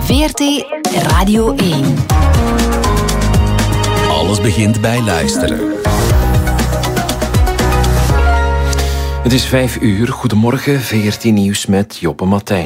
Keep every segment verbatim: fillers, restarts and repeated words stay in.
V R T Radio één. Alles begint bij luisteren. Het is vijf uur. Goedemorgen, V R T Nieuws met Joppe Martijn.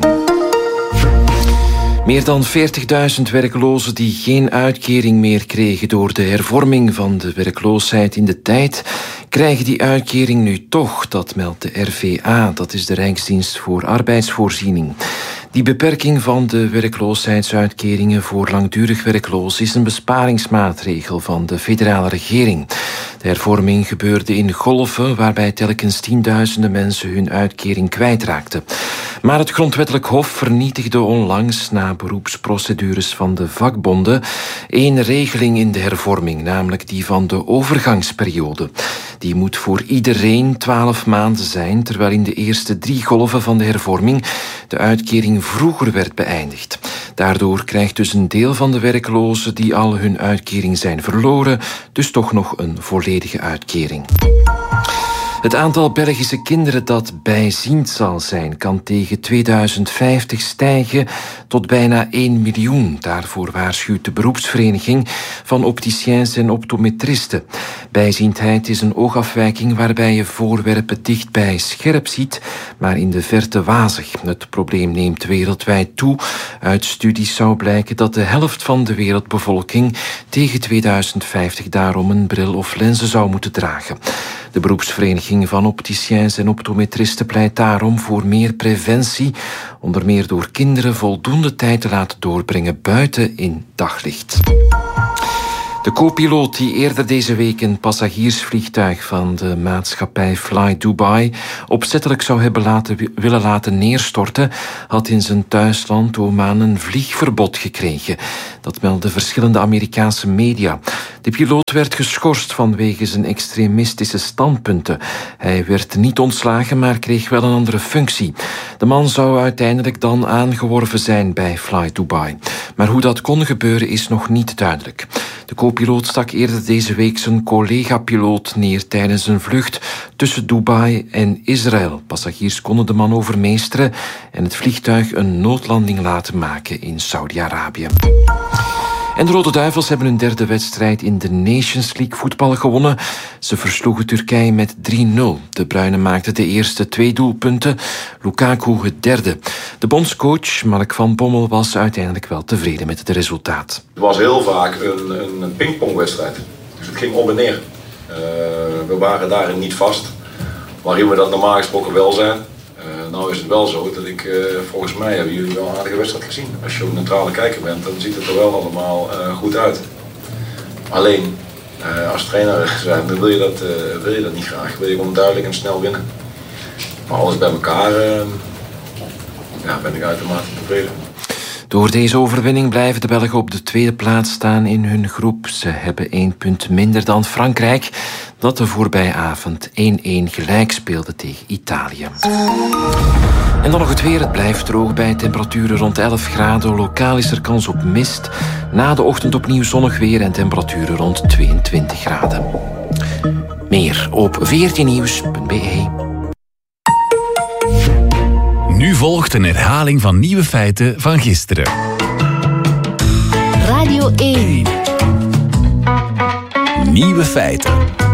Meer dan veertigduizend werklozen die geen uitkering meer kregen door de hervorming van de werkloosheid in de tijd, krijgen die uitkering nu toch, dat meldt de R V A, dat is de Rijksdienst voor Arbeidsvoorziening. Die beperking van de werkloosheidsuitkeringen voor langdurig werklozen is een besparingsmaatregel van de federale regering. De hervorming gebeurde in golven waarbij telkens tienduizenden mensen hun uitkering kwijtraakten. Maar het Grondwettelijk Hof vernietigde onlangs, na beroepsprocedures van de vakbonden, één regeling in de hervorming, namelijk die van de overgangsperiode. Die moet voor iedereen twaalf maanden zijn, terwijl in de eerste drie golven van de hervorming de uitkering vroeger werd beëindigd. Daardoor krijgt dus een deel van de werklozen die al hun uitkering zijn verloren, dus toch nog een volledige uitkering. Het aantal Belgische kinderen dat bijziend zal zijn, kan tegen tweeduizend vijftig stijgen tot bijna één miljoen. Daarvoor waarschuwt de beroepsvereniging van opticiens en optometristen. Bijziendheid is een oogafwijking waarbij je voorwerpen dichtbij scherp ziet, maar in de verte wazig. Het probleem neemt wereldwijd toe. Uit studies zou blijken dat de helft van de wereldbevolking tegen tweeduizend vijftig daarom een bril of lenzen zou moeten dragen. De beroepsvereniging van opticiens en optometristen pleit daarom voor meer preventie, onder meer door kinderen voldoende tijd te laten doorbrengen buiten in daglicht. De co-piloot die eerder deze week een passagiersvliegtuig van de maatschappij Fly Dubai opzettelijk zou hebben laten, willen laten neerstorten, had in zijn thuisland Oman een vliegverbod gekregen. Dat melden verschillende Amerikaanse media. De piloot werd geschorst vanwege zijn extremistische standpunten. Hij werd niet ontslagen, maar kreeg wel een andere functie. De man zou uiteindelijk dan aangeworven zijn bij Fly Dubai. Maar hoe dat kon gebeuren is nog niet duidelijk. De co-piloot stak eerder deze week zijn collega-piloot neer tijdens een vlucht tussen Dubai en Israël. Passagiers konden de man overmeesteren en het vliegtuig een noodlanding laten maken in Saudi-Arabië. En de Rode Duivels hebben hun derde wedstrijd in de Nations League voetbal gewonnen. Ze versloegen Turkije met drie nul. De Bruinen maakten de eerste twee doelpunten, Lukaku het derde. De bondscoach Mark van Bommel was uiteindelijk wel tevreden met het resultaat. Het was heel vaak een, een, een pingpongwedstrijd. Dus het ging op en neer. Uh, we waren daarin niet vast, waarin we dat normaal gesproken wel zijn. Uh, nou is het wel zo dat ik, uh, volgens mij hebben jullie wel een aardige wedstrijd gezien. Als je een neutrale kijker bent, dan ziet het er wel allemaal uh, goed uit. Alleen, uh, als trainer zijn, dan wil je, dat, uh, wil je dat niet graag. Wil je gewoon duidelijk en snel winnen. Maar alles bij elkaar, uh, ja, ben ik uitermate tevreden. Door deze overwinning blijven de Belgen op de tweede plaats staan in hun groep. Ze hebben één punt minder dan Frankrijk, dat de voorbije avond één-één gelijk speelde tegen Italië. En dan nog het weer. Het blijft droog bij temperaturen rond elf graden. Lokaal is er kans op mist. Na de ochtend opnieuw zonnig weer en temperaturen rond tweeëntwintig graden. Meer op v r t nieuws punt b e. Nu volgt een herhaling van nieuwe feiten van gisteren. Radio één. Nieuwe feiten.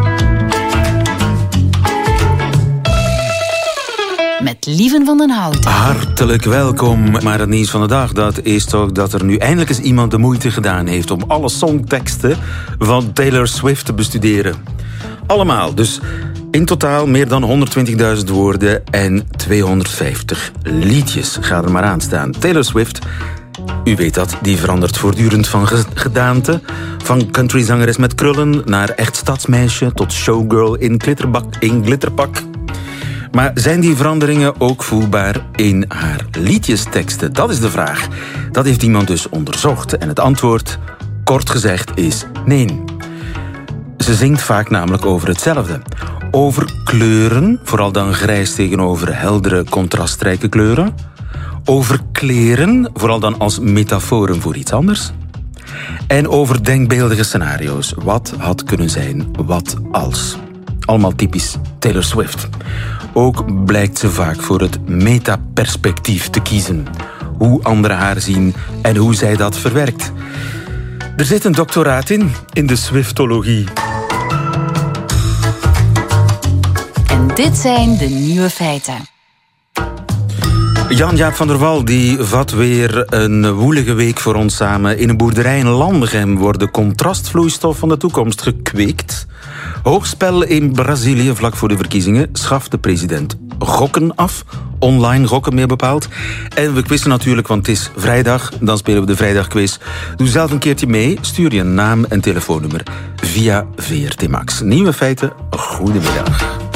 Met Lieven van den Houten. Hartelijk welkom. Maar het nieuws van de dag, dat is toch dat er nu eindelijk eens iemand de moeite gedaan heeft om alle songteksten van Taylor Swift te bestuderen. Allemaal, dus in totaal meer dan honderdtwintigduizend woorden en tweehonderdvijftig liedjes. Ga er maar aan staan. Taylor Swift, u weet dat, die verandert voortdurend van gedaante. Van countryzangeres met krullen naar echt stadsmeisje tot showgirl in, glitterbak, in glitterpak. Maar zijn die veranderingen ook voelbaar in haar liedjesteksten? Dat is de vraag. Dat heeft iemand dus onderzocht. En het antwoord, kort gezegd, is nee. Ze zingt vaak namelijk over hetzelfde. Over kleuren, vooral dan grijs tegenover heldere, contrastrijke kleuren. Over kleren, vooral dan als metaforen voor iets anders. En over denkbeeldige scenario's. Wat had kunnen zijn, wat als. Allemaal typisch Taylor Swift. Ook blijkt ze vaak voor het metaperspectief te kiezen. hoe anderen haar zien en hoe zij dat verwerkt. Er zit een doctoraat in, in de Swiftologie. En dit zijn de nieuwe feiten. Jan-Jaap van der Wal die vat weer een woelige week voor ons samen. In een boerderij in Landegem wordt de contrastvloeistof van de toekomst gekweekt. Hoogspel in Brazilië vlak voor de verkiezingen schaft de president gokken af. Online gokken meer bepaald. En we quizzen natuurlijk, want het is vrijdag. Dan spelen we de vrijdagquiz. Doe zelf een keertje mee. Stuur je naam en telefoonnummer via V R T Max. Nieuwe feiten, goedemiddag.